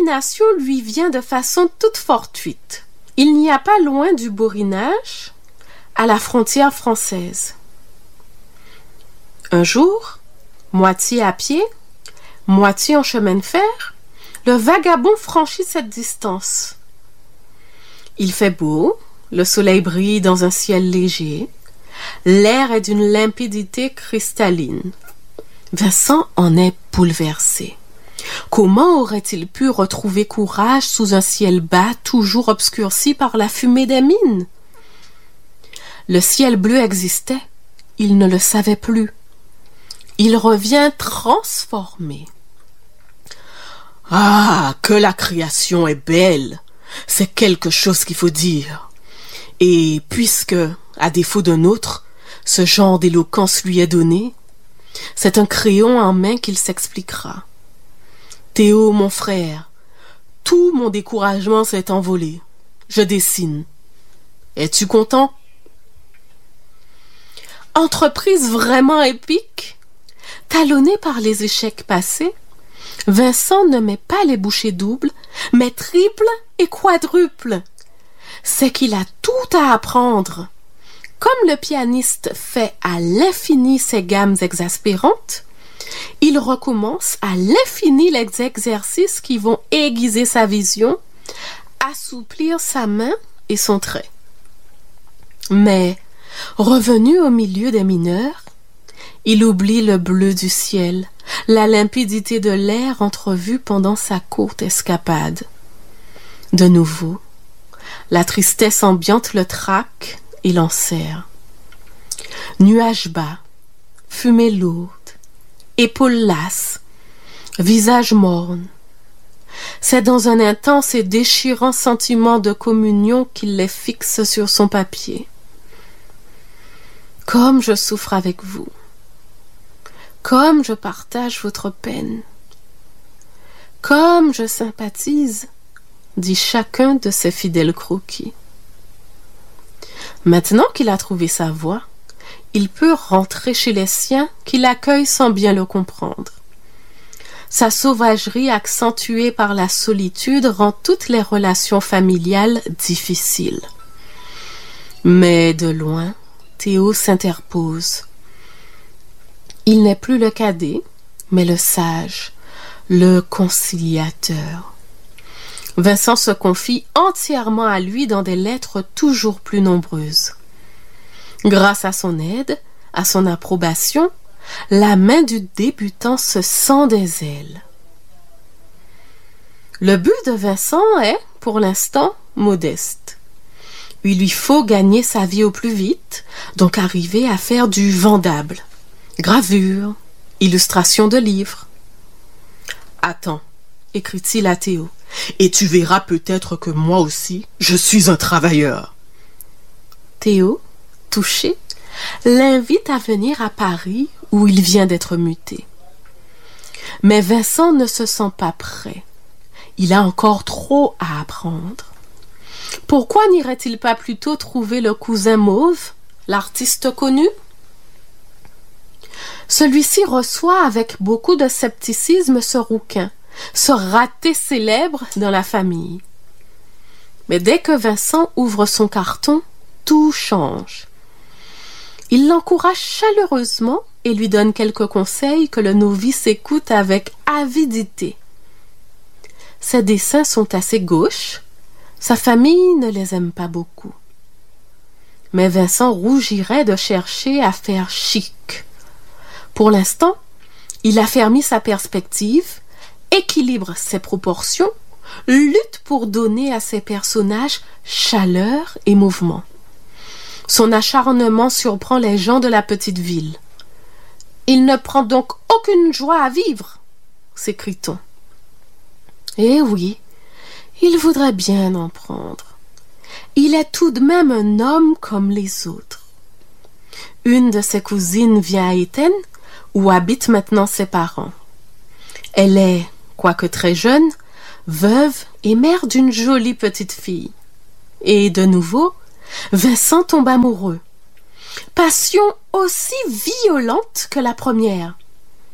l'illumination lui vient de façon toute fortuite. Il n'y a pas loin du Borinage, à la frontière française. Un jour, moitié à pied, moitié en chemin de fer, le vagabond franchit cette distance. Il fait beau, le soleil brille dans un ciel léger, l'air est d'une limpidité cristalline. Vincent en est bouleversé. Comment aurait-il pu retrouver courage sous un ciel bas toujours obscurci par la fumée des mines? Le ciel bleu existait, il ne le savait plus. Il revient transformé. Ah, que la création est belle! C'est quelque chose qu'il faut dire. Et puisque, à défaut d'un autre, ce genre d'éloquence lui est donné, c'est un crayon en main qu'il s'expliquera. Théo, mon frère, tout mon découragement s'est envolé. Je dessine. Es-tu content? Entreprise vraiment épique? Talonné par les échecs passés, Vincent ne met pas les bouchées doubles, mais triples et quadruples. C'est qu'il a tout à apprendre. Comme le pianiste fait à l'infini ses gammes exaspérantes, il recommence à l'infini les exercices qui vont aiguiser sa vision, assouplir sa main et son trait. Mais, revenu au milieu des mineurs, il oublie le bleu du ciel, la limpidité de l'air entrevue pendant sa courte escapade. De nouveau, la tristesse ambiante le traque et l'enserre. Nuages bas, fumée lourde, épaules lasses, visage morne. C'est dans un intense et déchirant sentiment de communion qu'il les fixe sur son papier. Comme je souffre avec vous, comme je partage votre peine, comme je sympathise, dit chacun de ses fidèles croquis. Maintenant qu'il a trouvé sa voie, il peut rentrer chez les siens qui l'accueillent sans bien le comprendre. Sa sauvagerie accentuée par la solitude rend toutes les relations familiales difficiles. Mais de loin, Théo s'interpose. Il n'est plus le cadet, mais le sage, le conciliateur. Vincent se confie entièrement à lui dans des lettres toujours plus nombreuses. Grâce à son aide, à son approbation, la main du débutant se sent des ailes. Le but de Vincent est, pour l'instant, modeste. Il lui faut gagner sa vie au plus vite, donc arriver à faire du vendable. Gravure, illustration de livres. « Attends, écrit-il à Théo, et tu verras peut-être que moi aussi, je suis un travailleur. » Théo, touché, l'invite à venir à Paris où il vient d'être muté. Mais Vincent ne se sent pas prêt. Il a encore trop à apprendre. Pourquoi n'irait-il pas plutôt trouver le cousin Mauve, l'artiste connu? Celui-ci reçoit avec beaucoup de scepticisme ce rouquin, ce raté célèbre dans la famille. Mais dès que Vincent ouvre son carton, tout change. Il l'encourage chaleureusement et lui donne quelques conseils que le novice écoute avec avidité. Ses dessins sont assez gauches, sa famille ne les aime pas beaucoup. Mais Vincent rougirait de chercher à faire chic. Pour l'instant, il affermit sa perspective, équilibre ses proportions, lutte pour donner à ses personnages chaleur et mouvement. Son acharnement surprend les gens de la petite ville. « Il ne prend donc aucune joie à vivre !» s'écrie-t-on. Eh oui, il voudrait bien en prendre. Il est tout de même un homme comme les autres. Une de ses cousines vient à Étaines, où habitent maintenant ses parents. Elle est, quoique très jeune, veuve et mère d'une jolie petite fille. Et de nouveau, Vincent tombe amoureux. Passion aussi violente que la première.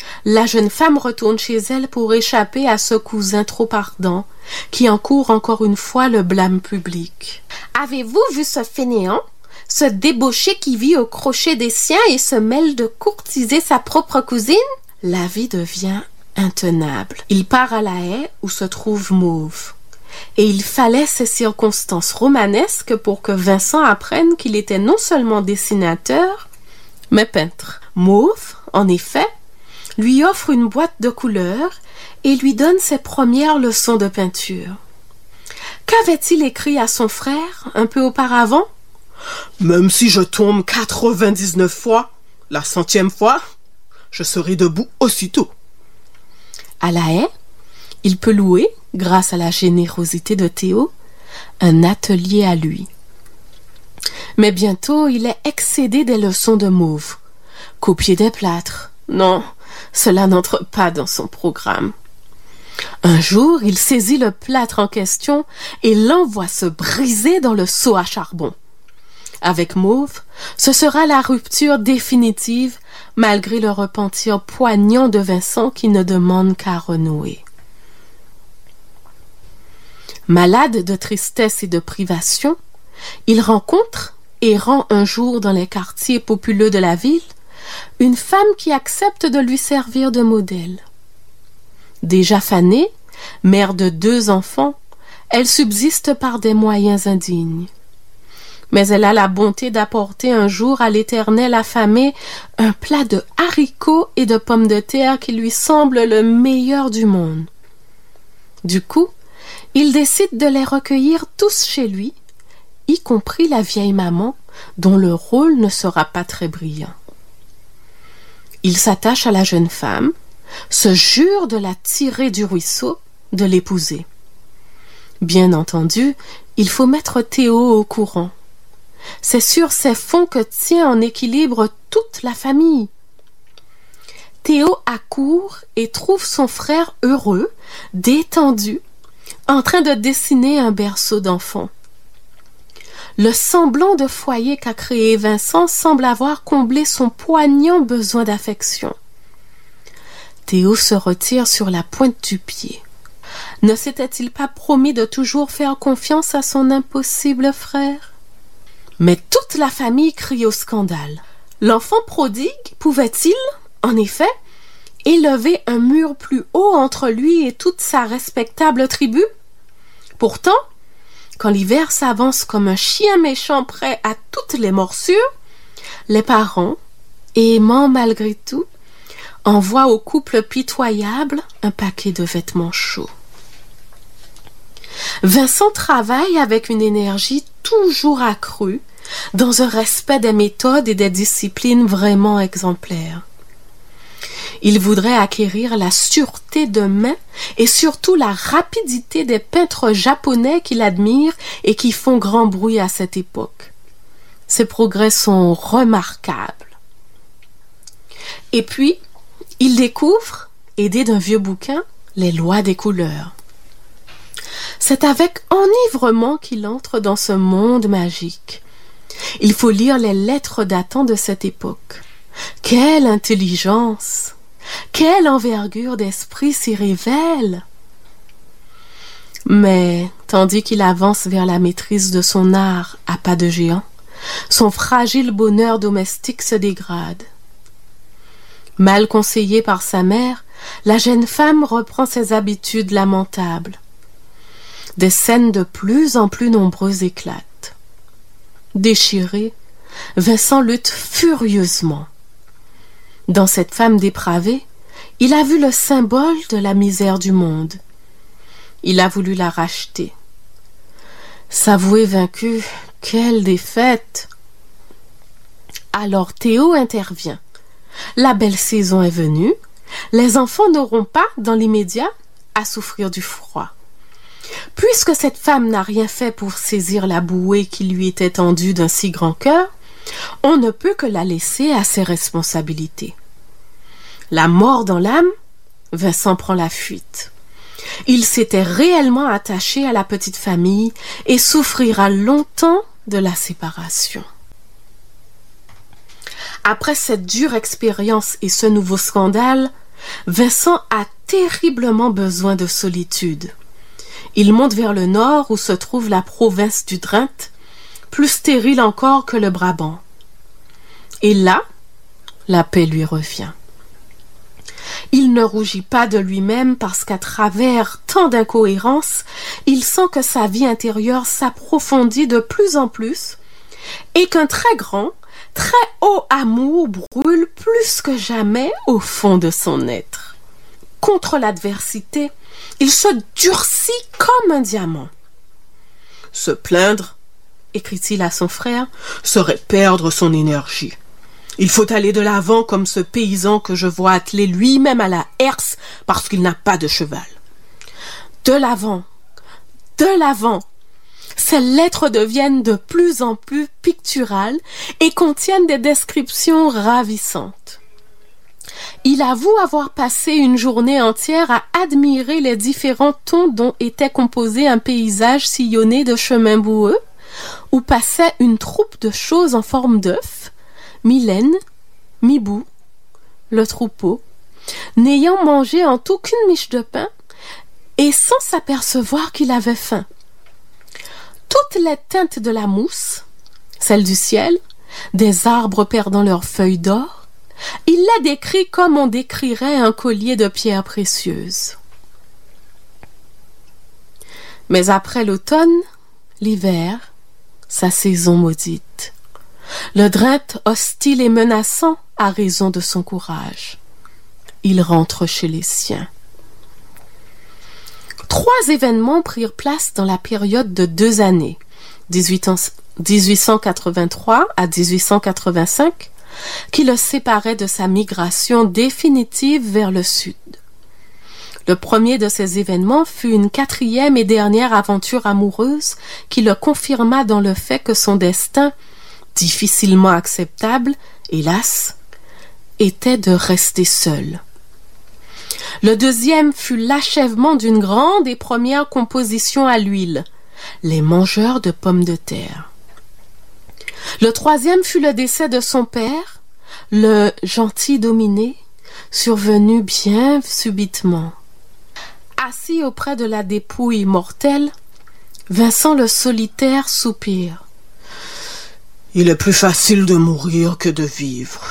la jeune femme retourne chez elle pour échapper à ce cousin trop ardent, qui encourt encore une fois le blâme public. « Avez-vous vu ce fainéant, ce débauché qui vit au crochet des siens et se mêle de courtiser sa propre cousine? » La vie devient intenable. Il part à la haie où se trouve Mauve. Et il fallait ces circonstances romanesques pour que Vincent apprenne qu'il était non seulement dessinateur, mais peintre. Mauve, en effet, lui offre une boîte de couleurs et lui donne ses premières leçons de peinture. Qu'avait-il écrit à son frère un peu auparavant? « Même si je tombe 99 fois, la 100e fois, je serai debout aussitôt. » À la haie, il peut louer, grâce à la générosité de Théo, un atelier à lui. Mais bientôt, il est excédé des leçons de Mauve. Copier des plâtres, non, cela n'entre pas dans son programme. Un jour, il saisit le plâtre en question et l'envoie se briser dans le seau à charbon. Avec Mauve, ce sera la rupture définitive, malgré le repentir poignant de Vincent qui ne demande qu'à renouer. Malade de tristesse et de privation, il rencontre, errant un jour dans les quartiers populeux de la ville, une femme qui accepte de lui servir de modèle. Déjà fanée, mère de 2 enfants, elle subsiste par des moyens indignes. Mais elle a la bonté d'apporter un jour à l'Éternel affamé un plat de haricots et de pommes de terre qui lui semble le meilleur du monde. Du coup, il décide de les recueillir tous chez lui, y compris la vieille maman, dont le rôle ne sera pas très brillant. Il s'attache à la jeune femme, se jure de la tirer du ruisseau, de l'épouser. Bien entendu, il faut mettre Théo au courant. C'est sur ces fonds que tient en équilibre toute la famille. Théo accourt et trouve son frère heureux, détendu, en train de dessiner un berceau d'enfant. Le semblant de foyer qu'a créé Vincent semble avoir comblé son poignant besoin d'affection. Théo se retire sur la pointe du pied. Ne s'était-il pas promis de toujours faire confiance à son impossible frère? Mais toute la famille crie au scandale. L'enfant prodigue pouvait-il, en effet, élever un mur plus haut entre lui et toute sa respectable tribu? Pourtant, quand l'hiver s'avance comme un chien méchant prêt à toutes les morsures, les parents, aimant malgré tout, envoient au couple pitoyable un paquet de vêtements chauds. Vincent travaille avec une énergie toujours accrue, dans un respect des méthodes et des disciplines vraiment exemplaires. Il voudrait acquérir la sûreté de main et surtout la rapidité des peintres japonais qu'il admire et qui font grand bruit à cette époque. Ses progrès sont remarquables. Et puis, il découvre, aidé d'un vieux bouquin, les lois des couleurs. C'est avec enivrement qu'il entre dans ce monde magique. Il faut lire les lettres datant de cette époque. Quelle intelligence! Quelle envergure d'esprit s'y révèle! Mais, tandis qu'il avance vers la maîtrise de son art à pas de géant, son fragile bonheur domestique se dégrade. Mal conseillée par sa mère, la jeune femme reprend ses habitudes lamentables. Des scènes de plus en plus nombreuses éclatent. Déchiré, Vincent lutte furieusement. Dans cette femme dépravée, il a vu le symbole de la misère du monde. Il a voulu la racheter. S'avouer vaincu, quelle défaite! Alors Théo intervient. La belle saison est venue. Les enfants n'auront pas, dans l'immédiat, à souffrir du froid. Puisque cette femme n'a rien fait pour saisir la bouée qui lui était tendue d'un si grand cœur, on ne peut que la laisser à ses responsabilités. La mort dans l'âme, Vincent prend la fuite. Il s'était réellement attaché à la petite famille et souffrira longtemps de la séparation. Après cette dure expérience et ce nouveau scandale, Vincent a terriblement besoin de solitude. Il monte vers le nord où se trouve la province du Drenthe, plus stérile encore que le Brabant. Et là, la paix lui revient. Il ne rougit pas de lui-même parce qu'à travers tant d'incohérences, il sent que sa vie intérieure s'approfondit de plus en plus et qu'un très grand, très haut amour brûle plus que jamais au fond de son être. Contre l'adversité, il se durcit comme un diamant. Se plaindre, écrit-il à son frère, serait perdre son énergie. Il faut aller de l'avant comme ce paysan que je vois atteler lui-même à la herse parce qu'il n'a pas de cheval. De l'avant, de l'avant. Ces lettres deviennent de plus en plus picturales et contiennent des descriptions ravissantes. Il avoue avoir passé une journée entière à admirer les différents tons dont était composé un paysage sillonné de chemins boueux, où passait une troupe de choses en forme d'œuf, mi-laine, mi-boue, le troupeau, n'ayant mangé en tout qu'une miche de pain, et sans s'apercevoir qu'il avait faim. Toutes les teintes de la mousse, celle du ciel, des arbres perdant leurs feuilles d'or, il les décrit comme on décrirait un collier de pierres précieuses. Mais après l'automne, l'hiver, sa saison maudite. Le Drenthe hostile et menaçant a raison de son courage. Il rentre chez les siens. 3 événements prirent place dans la période de 2 années, 1883 à 1885, qui le séparaient de sa migration définitive vers le sud. Le premier de ces événements fut une 4e et dernière aventure amoureuse qui le confirma dans le fait que son destin, difficilement acceptable, hélas, était de rester seul. Le deuxième fut l'achèvement d'une grande et première composition à l'huile, Les mangeurs de pommes de terre. Le troisième fut le décès de son père, le gentil Dominé, survenu bien subitement. Assis auprès de la dépouille mortelle, Vincent le solitaire soupire. Il est plus facile de mourir que de vivre.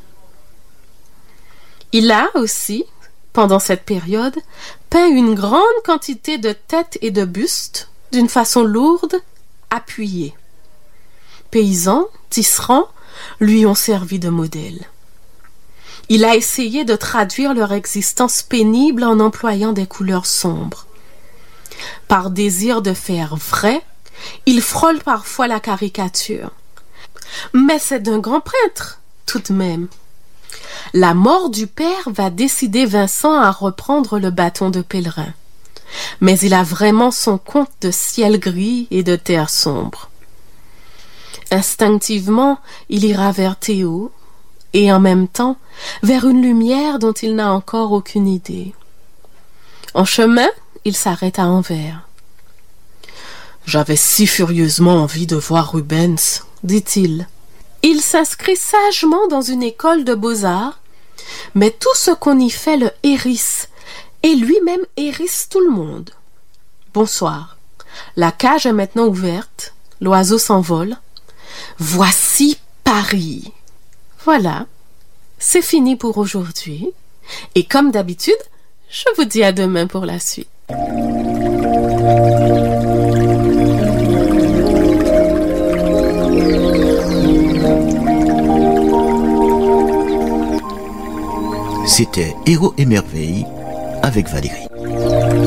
Il a aussi, pendant cette période, peint une grande quantité de têtes et de bustes, d'une façon lourde, appuyée. Paysans, tisserands, lui ont servi de modèle. Il a essayé de traduire leur existence pénible en employant des couleurs sombres. Par désir de faire vrai, il frôle parfois la caricature. Mais c'est d'un grand prêtre, tout de même. La mort du père va décider Vincent à reprendre le bâton de pèlerin. Mais il a vraiment son compte de ciel gris et de terre sombre. Instinctivement, il ira vers Théo, et en même temps, vers une lumière dont il n'a encore aucune idée. En chemin, il s'arrête à Anvers. « J'avais si furieusement envie de voir Rubens, » dit-il. Il s'inscrit sagement dans une école de beaux-arts, mais tout ce qu'on y fait le hérisse, et lui-même hérisse tout le monde. Bonsoir. La cage est maintenant ouverte, l'oiseau s'envole. Voici Paris. Voilà, c'est fini pour aujourd'hui. Et comme d'habitude, je vous dis à demain pour la suite. C'était Héros et Merveilles avec Valérie.